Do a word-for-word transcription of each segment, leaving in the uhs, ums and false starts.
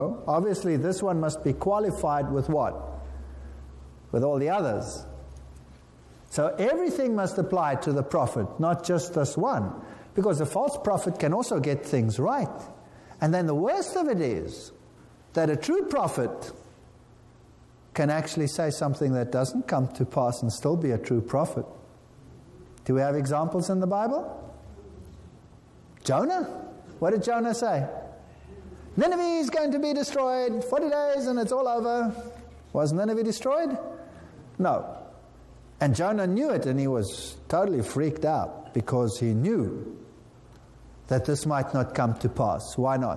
obviously this one must be qualified with what? With all the others. So everything must apply to the prophet, not just this one. Because the false prophet can also get things right. And then the worst of it is that a true prophet can actually say something that doesn't come to pass and still be a true prophet. Do we have examples in the Bible? Jonah. What did Jonah say? Nineveh is going to be destroyed, forty days and it's all over. Was Nineveh destroyed? No. And Jonah knew it, and he was totally freaked out because he knew that this might not come to pass. Why not?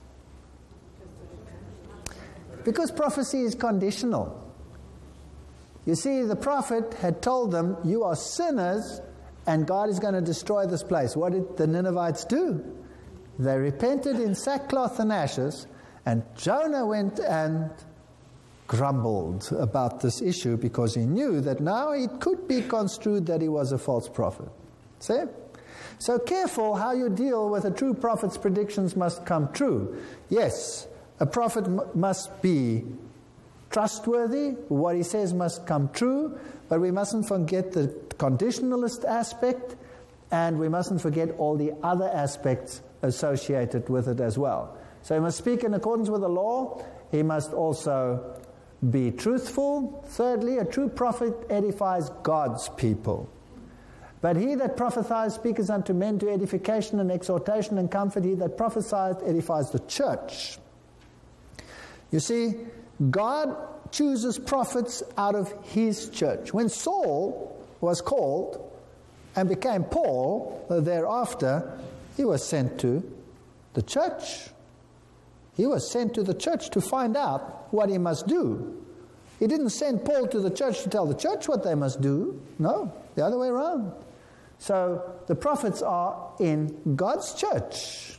Because prophecy is conditional. You see, the prophet had told them, you are sinners and God is going to destroy this place. What did the Ninevites do? They repented in sackcloth and ashes, and Jonah went and grumbled about this issue because he knew that now it could be construed that he was a false prophet. See? So careful how you deal with a true prophet's predictions must come true. Yes, a prophet m- must be trustworthy. What he says must come true, but we mustn't forget the conditionalist aspect, and we mustn't forget all the other aspects associated with it as well. So he must speak in accordance with the law. He must also be truthful. Thirdly, a true prophet edifies God's people. But he that prophesies speaketh unto men to edification and exhortation and comfort. He that prophesieth edifies the church. You see, God chooses prophets out of his church. When Saul was called and became Paul thereafter, he was sent to the church. He was sent to the church to find out what he must do. He didn't send Paul to the church to tell the church what they must do. No, the other way around. So the prophets are in God's church.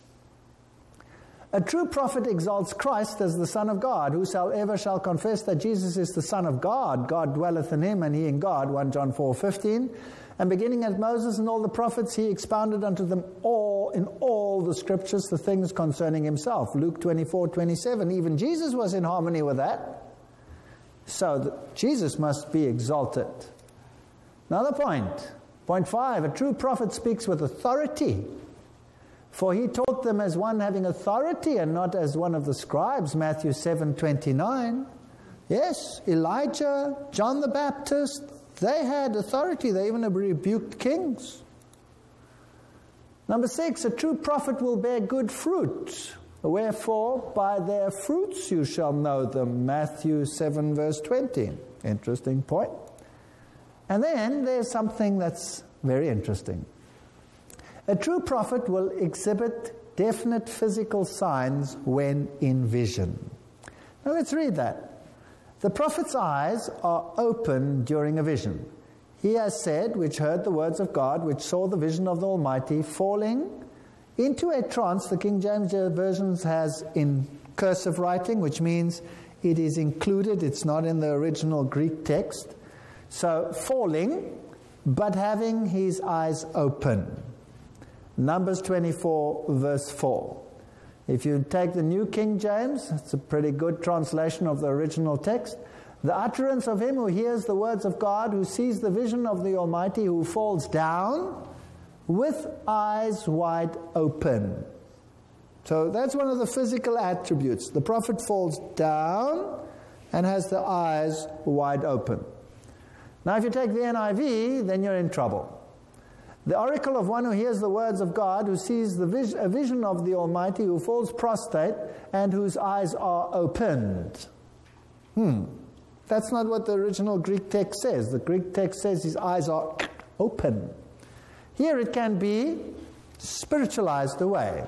A true prophet exalts Christ as the Son of God. Whosoever shall confess that Jesus is the Son of God, God dwelleth in him and he in God. First John four fifteen. And beginning at Moses and all the prophets, he expounded unto them all, in all the scriptures, the things concerning himself. Luke twenty-four twenty-seven. Even Jesus was in harmony with that. So the, Jesus must be exalted. Another point. Point five. A true prophet speaks with authority. For he taught them as one having authority and not as one of the scribes. Matthew seven twenty-nine. Yes, Elijah, John the Baptist, they had authority. They even rebuked kings. Number six, a true prophet will bear good fruit. Wherefore, by their fruits you shall know them. Matthew seven verse twenty. Interesting point. And then there's something that's very interesting. A true prophet will exhibit definite physical signs when in vision. Now let's read that. The prophet's eyes are open during a vision. He has said, which heard the words of God, which saw the vision of the Almighty, falling into a trance. The King James Version has in cursive writing, which means it is included. It's not in the original Greek text. So falling, but having his eyes open. Numbers twenty-four verse four. If you take the New King James, it's a pretty good translation of the original text. The utterance of him who hears the words of God, who sees the vision of the Almighty, who falls down with eyes wide open. So that's one of the physical attributes. The prophet falls down and has the eyes wide open. Now if you take the N I V, then you're in trouble. The oracle of one who hears the words of God, who sees the vis- a vision of the Almighty, who falls prostrate, and whose eyes are opened. Hmm. That's not what the original Greek text says. The Greek text says his eyes are open. Here it can be spiritualized away.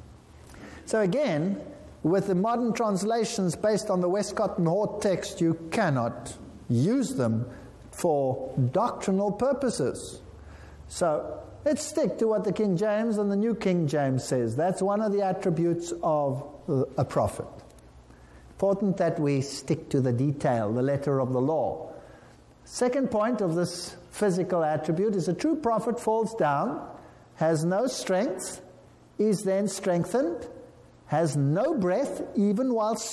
So again, with the modern translations based on the Westcott and Hort text, you cannot use them for doctrinal purposes. So let's stick to what the King James and the New King James says. That's one of the attributes of a prophet. Important that we stick to the detail, the letter of the law. Second point of this physical attribute is a true prophet falls down, has no strength, is then strengthened, has no breath even while